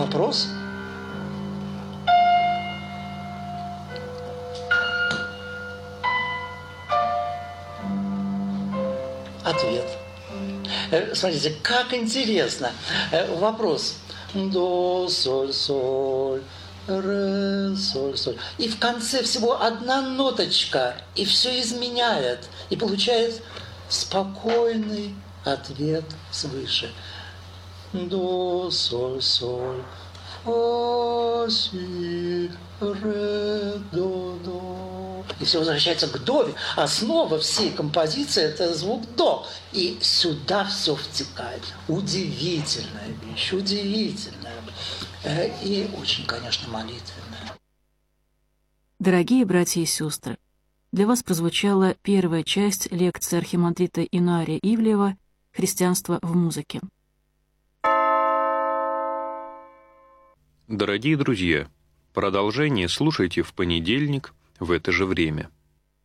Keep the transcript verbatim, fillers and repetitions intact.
Вопрос? Ответ. Смотрите, как интересно. Вопрос. До, соль, соль, ре, соль, соль. И в конце всего одна ноточка, и все изменяет. И получает спокойный ответ свыше. До, соль, соль, фа, си, ре, до, до. И все возвращается к до. Основа всей композиции – это звук до. И сюда все втекает. Удивительная вещь, удивительная. И очень, конечно, молитвенная. Дорогие братья и сестры, для вас прозвучала первая часть лекции архимандрита Инуария Ивлеева «Христианство в музыке». Дорогие друзья, продолжение слушайте в понедельник в это же время.